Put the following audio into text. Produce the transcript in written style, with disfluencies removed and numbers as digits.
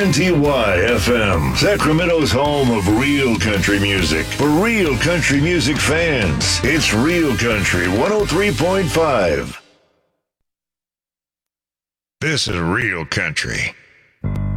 KNTY FM, Sacramento's home of real country music. For real country music fans, it's Real Country 103.5. This is Real Country.